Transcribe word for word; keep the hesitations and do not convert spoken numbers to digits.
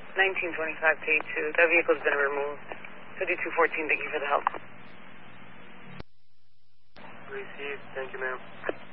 nineteen twenty-five to eight two. That vehicle's been removed. fifty-two fourteen, thank you for the help. Received. Thank you, ma'am.